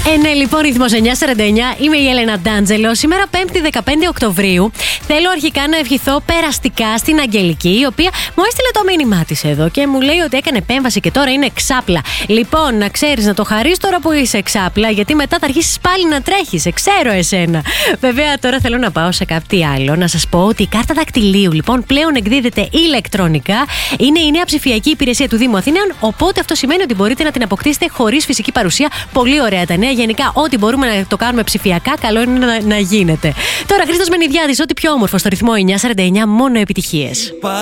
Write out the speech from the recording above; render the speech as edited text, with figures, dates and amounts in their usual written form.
Ναι, λοιπόν, ρυθμός 9:49. Είμαι η Έλενα Ντάντζελο. Σήμερα, 5η 15 Οκτωβρίου, θέλω αρχικά να ευχηθώ περαστικά στην Αγγελική, η οποία μου έστειλε το μήνυμά της εδώ και μου λέει ότι έκανε επέμβαση και τώρα είναι ξάπλα. Λοιπόν, να ξέρεις να το χαρείς τώρα που είσαι ξάπλα, γιατί μετά θα αρχίσεις πάλι να τρέχεις. Ξέρω εσένα. Βέβαια, τώρα θέλω να πάω σε κάτι άλλο. Να σας πω ότι η κάρτα δακτυλίου, λοιπόν, πλέον εκδίδεται ηλεκτρονικά. Είναι η νέα ψηφιακή υπηρεσία του Δήμου Αθηναίων, οπότε αυτό σημαίνει ότι μπορείτε να την αποκτήσετε χωρίς φυσική παρουσία. Πολύ ωραία τα νέα. Γενικά, ό,τι μπορούμε να το κάνουμε ψηφιακά, καλό είναι να γίνεται. Τώρα, Χρήστος Μενιδιάδης, ό,τι πιο όμορφο στο ρυθμό 9:49, μόνο επιτυχίες.